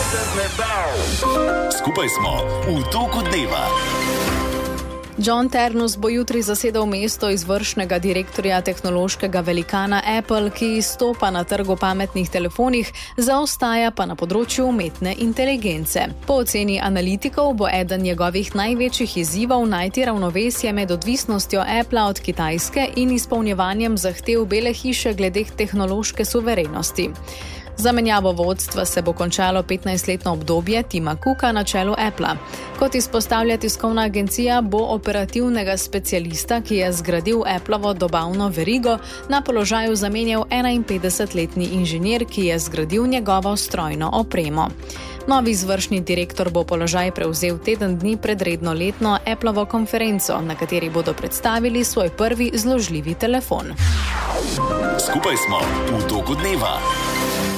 Skupaj smo v toku dneva. John Ternus bo jutri zasedal mesto izvršnega direktorja tehnološkega velikana Apple, ki izstopa na trgu pametnih telefonih, zaostaja pa na področju umetne inteligence. Po oceni analitikov bo eden njegovih največjih izzivov najti ravnovesje med odvisnostjo Appla od Kitajske in izpolnjevanjem zahtev Bele hiše glede tehnološke suverenosti. Za menjavo vodstva se bo končalo 15-letno obdobje Tima Cooka na čelu Appla. Kot izpostavlja tiskovna agencija, bo operativnega specialista, ki je zgradil Applovo dobavno verigo, na položaju zamenjal 51-letni inženir, ki je zgradil njegovo strojno opremo. Novi izvršni direktor bo položaj prevzel teden dni pred redno letno Applovo konferenco, na kateri bodo predstavili svoj prvi zložljivi telefon. Skupaj smo v toku dneva.